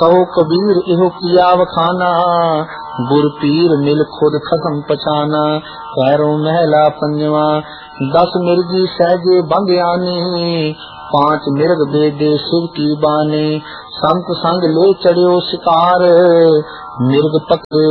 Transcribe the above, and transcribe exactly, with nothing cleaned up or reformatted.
कहो कबीर इहो किया वखाना, गुर पीर मिल खुद खसम पछाना। पैरों महला पंजवा, दस मिर्गी सहजे बंग आने, पांच मिर्ग बेदे शिव की बाने। संत संग ले चढ़ियो शिकार, मिर्ग पकड़े